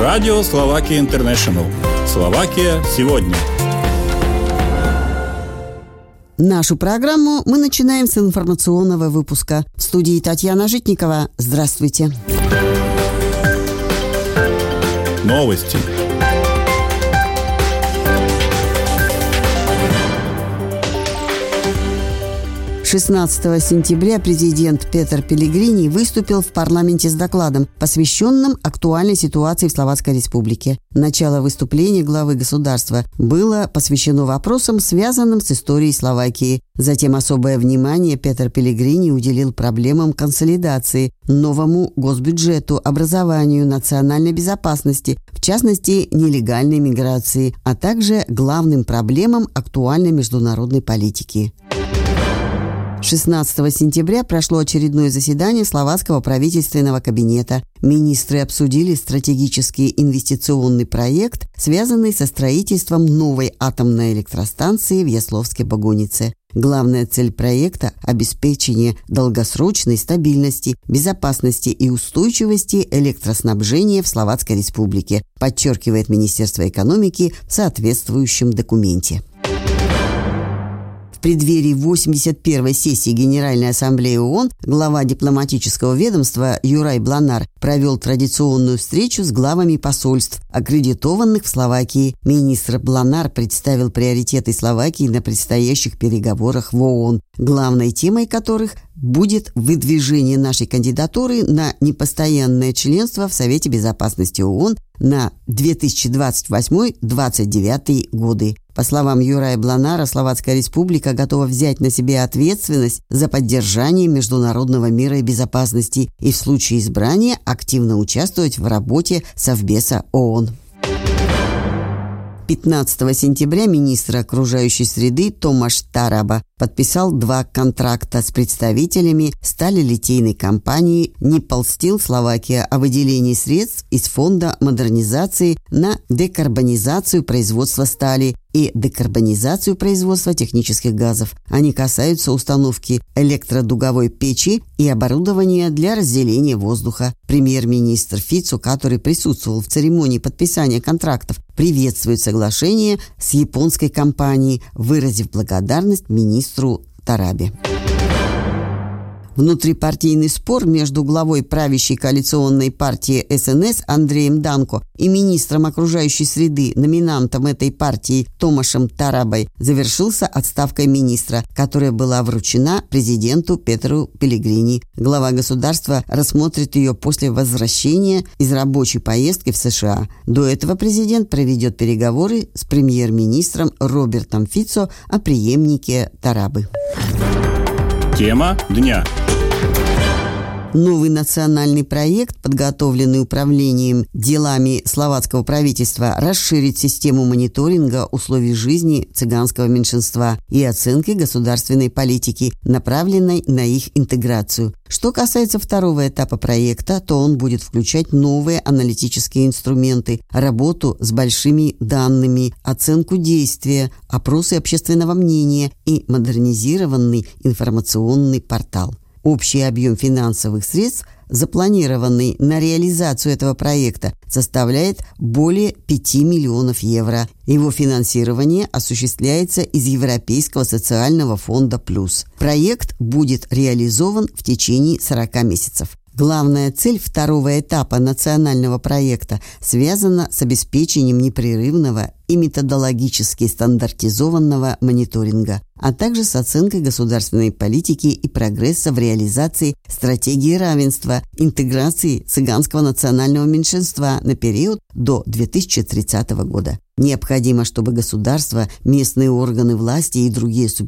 Радио Словакия Интернешнл. Словакия сегодня. Нашу программу мы начинаем с информационного выпуска. В студии Татьяна Житникова. Здравствуйте. Новости. 16 сентября президент Петър Пелегрини выступил в парламенте с докладом, посвященным актуальной ситуации в Словацкой Республике. Начало выступления главы государства было посвящено вопросам, связанным с историей Словакии. Затем особое внимание Петър Пелегрини уделил проблемам консолидации, новому госбюджету, образованию, национальной безопасности, в частности, нелегальной миграции, а также главным проблемам актуальной международной политики. 16 сентября прошло очередное заседание словацкого правительственного кабинета. Министры обсудили стратегический инвестиционный проект, связанный со строительством новой атомной электростанции в Ясловске-Богунице. Главная цель проекта – обеспечение долгосрочной стабильности, безопасности и устойчивости электроснабжения в Словацкой Республике, подчеркивает Министерство экономики в соответствующем документе. В преддверии 81-й сессии Генеральной Ассамблеи ООН глава дипломатического ведомства Юрай Бланар провел традиционную встречу с главами посольств, аккредитованных в Словакии. Министр Бланар представил приоритеты Словакии на предстоящих переговорах в ООН, главной темой которых будет выдвижение нашей кандидатуры на непостоянное членство в Совете Безопасности ООН на 2028-2029 годы. По словам Юрая Бланара, Словацкая Республика готова взять на себя ответственность за поддержание международного мира и безопасности и в случае избрания активно участвовать в работе Совбеза ООН. 15 сентября министр окружающей среды Томаш Тараба подписал 2 контракта с представителями сталелитейной компании Nipple Steel Словакия о выделении средств из фонда модернизации на декарбонизацию производства стали и декарбонизацию производства технических газов. Они касаются установки электродуговой печи и оборудования для разделения воздуха. Премьер-министр Фицо, который присутствовал в церемонии подписания контрактов, приветствует соглашение с японской компанией, выразив благодарность министру Тарабе. Внутрипартийный спор между главой правящей коалиционной партии СНС Андреем Данко и министром окружающей среды, номинантом этой партии Томашем Тарабой, завершился отставкой министра, которая была вручена президенту Петру Пелегрини. Глава государства рассмотрит ее после возвращения из рабочей поездки в США. До этого президент проведет переговоры с премьер-министром Робертом Фицо о преемнике Тарабы. Тема дня. Новый национальный проект, подготовленный управлением делами словацкого правительства, расширит систему мониторинга условий жизни цыганского меньшинства и оценки государственной политики, направленной на их интеграцию. Что касается второго этапа проекта, то он будет включать новые аналитические инструменты, работу с большими данными, оценку действия, опросы общественного мнения и модернизированный информационный портал. Общий объем финансовых средств, запланированный на реализацию этого проекта, составляет более 5 миллионов евро. Его финансирование осуществляется из Европейского социального фонда «Плюс». Проект будет реализован в течение 40 месяцев. Главная цель второго этапа национального проекта связана с обеспечением непрерывного и методологически стандартизованного мониторинга, а также с оценкой государственной политики и прогресса в реализации стратегии равенства, интеграции цыганского национального меньшинства на период до 2030 года. Необходимо, чтобы государство, местные органы власти и другие субъекты